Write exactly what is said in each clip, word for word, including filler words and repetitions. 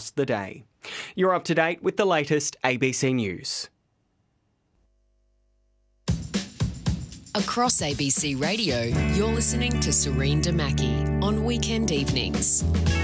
across the day. You're up to date with the latest A B C News. Across A B C Radio, you're listening to Serene Damaki on weekend evenings.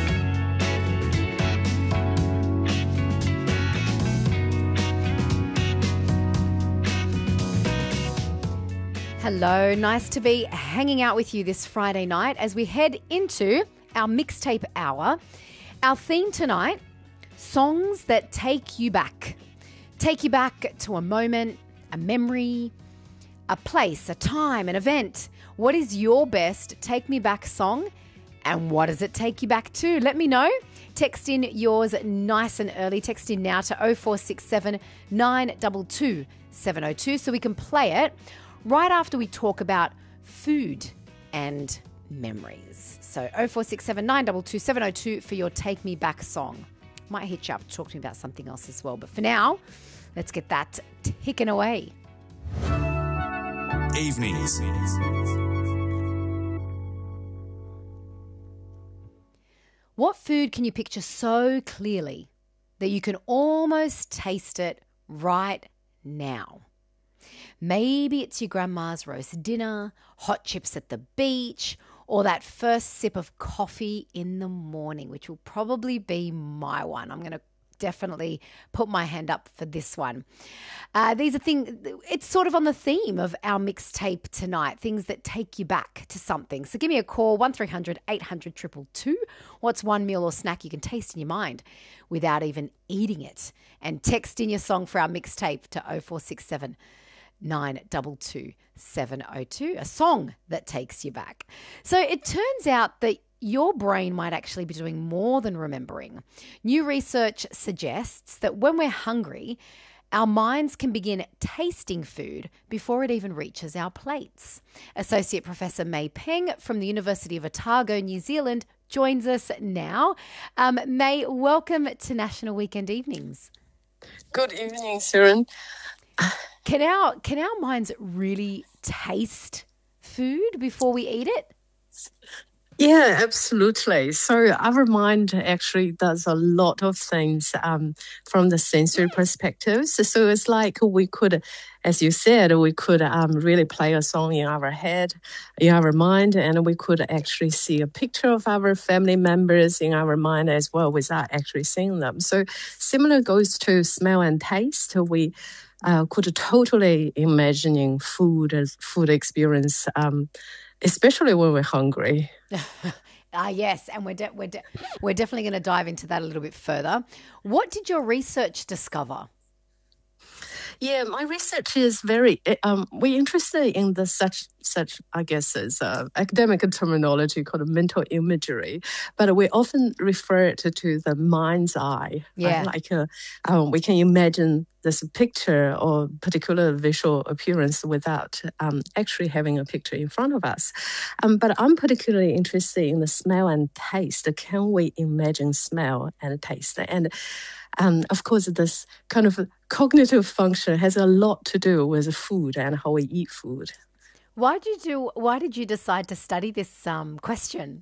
Hello, nice to be hanging out with you this Friday night as we head into our mixtape hour. Our theme tonight, songs that take you back. Take you back to a moment, a memory, a place, a time, an event. What is your best take me back song and what does it take you back to? Let me know. Text in yours nice and early. Text in now to oh four six seven, nine two two, seven oh two so we can play it right after we talk about food and memories. So oh four six seven, nine two two, seven oh two for your take me back song. Might hit you up to talk to me about something else as well. But for now, let's get that ticking away. Evenings. What food can you picture so clearly that you can almost taste it right now? Maybe it's your grandma's roast dinner, hot chips at the beach, or that first sip of coffee in the morning, which will probably be my one. I'm going to definitely put my hand up for this one. Uh, these are things, it's sort of on the theme of our mixtape tonight, things that take you back to something. So give me a call, one three hundred, eight hundred, two two two. What's one meal or snack you can taste in your mind without even eating it? And text in your song for our mixtape to oh four six seven, nine two two, seven oh two, a song that takes you back. So it turns out that your brain might actually be doing more than remembering. New research suggests that when we're hungry, our minds can begin tasting food before it even reaches our plates. Associate Professor May Peng from the University of Otago, New Zealand, joins us now. Um, May, welcome to National Weekend Evenings. Good evening, Sharon. Can our, can our minds really taste food before we eat it? Yeah, absolutely. So our mind actually does a lot of things um, from the sensory perspectives. So it's like we could, as you said, we could um, really play a song in our head, in our mind, and we could actually see a picture of our family members in our mind as well without actually seeing them. So similar goes to smell and taste. We uh, could totally imagining food as food experience, um, especially when we're hungry. Ah, yes, and we're de- we're de- we're definitely going to dive into that a little bit further. What did your research discover? Yeah, my research is very, um, we're interested in the such, such I guess, as uh, academic terminology called mental imagery, but we often refer to, to the mind's eye. Yeah. Right? Like uh, um, we can imagine this picture or particular visual appearance without um, actually having a picture in front of us. Um, but I'm particularly interested in the smell and taste. Can we imagine smell and taste? And Um, of course, this kind of cognitive function has a lot to do with food and how we eat food. Why did you Why did you decide to study this um, question?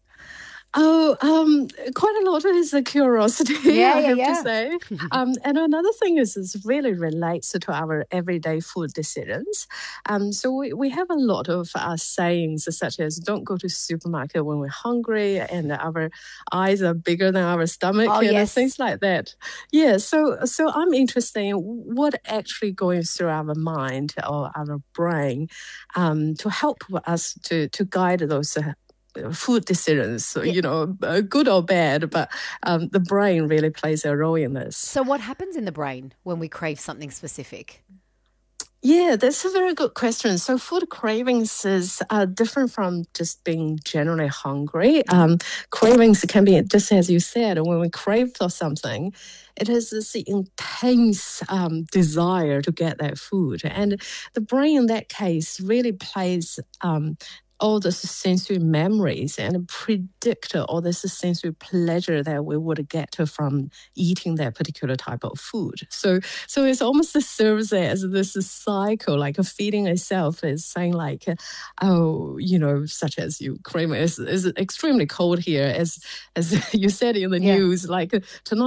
Oh, um, quite a lot is a curiosity, Yeah, I yeah, have yeah. to say. um, and another thing is, is really relates to our everyday food decisions. Um, so we, we have a lot of uh, sayings such as don't go to supermarket when we're hungry and our eyes are bigger than our stomach Oh, and yes. things like that. Yeah, so so I'm interested in what actually going through our mind or our brain um, to help us to, to guide those uh, food decisions, so, Yeah. you know, uh, good or bad, but um, the brain really plays a role in this. So what happens in the brain when we crave something specific? Yeah, that's a very good question. So food cravings is uh, different from just being generally hungry. Um, cravings can be, just as you said, when we crave for something, it is this intense um, desire to get that food. And the brain in that case really plays um, all the sensory memories and predict all this sensory pleasure that we would get from eating that particular type of food. So, so it's almost serves as this cycle, like a feeding itself is saying like, oh, you know, such as you crave, it's, it's extremely cold here, as as you said in the Yeah. news, like tonight.